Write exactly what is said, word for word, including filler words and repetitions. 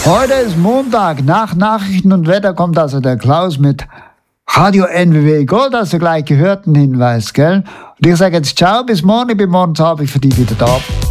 Heute ist Montag. Nach Nachrichten und Wetter kommt also der Klaus mit Radio N W W Gold, hast du gleich gehört, einen Hinweis, gell? Und ich sage jetzt ciao, bis morgen, ich bin morgen Abend für dich wieder da.